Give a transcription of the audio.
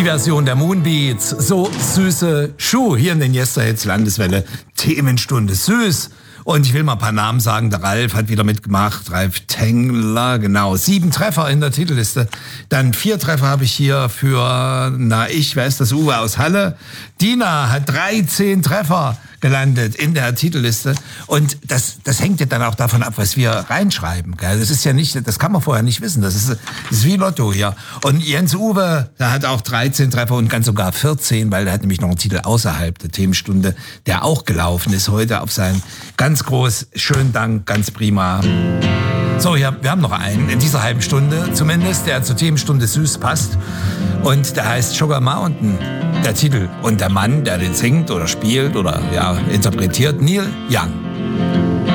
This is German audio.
Version der Moonbeats. So süße Schuh hier in den Yesterhits Landeswelle. Themenstunde süß. Und ich will mal ein paar Namen sagen. Der Ralf hat wieder mitgemacht. Ralf Tengler, genau. 7 Treffer in der Titelliste. Dann 4 Treffer habe ich hier für, wer ist das? Uwe aus Halle. Dina hat 13 Treffer gelandet in der Titelliste. Und das hängt ja dann auch davon ab, was wir reinschreiben. Gell? Das ist ja nicht, das kann man vorher nicht wissen. Das ist wie Lotto hier. Und Jens Uwe, der hat auch 13 Treffer und ganz sogar 14, weil der hat nämlich noch einen Titel außerhalb der Themenstunde, der auch gelaufen ist heute auf seinen. Ganz groß, schönen Dank, ganz prima. So, ja, wir haben noch einen in dieser halben Stunde zumindest, der zur Themenstunde süß passt. Und der heißt Sugar Mountain, der Titel. Und der Mann, der den singt oder spielt oder interpretiert, Neil Young.